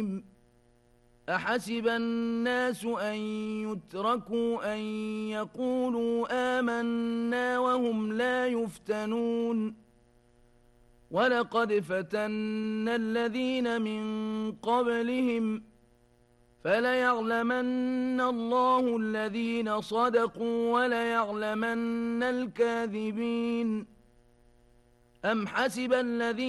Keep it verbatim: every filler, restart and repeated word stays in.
أحسب الناس أن يتركوا أن يقولوا آمنا وهم لا يفتنون ولقد فتنا الذين من قبلهم فليعلمن الله الذين صدقوا وليعلمن الكاذبين أم حسب الذين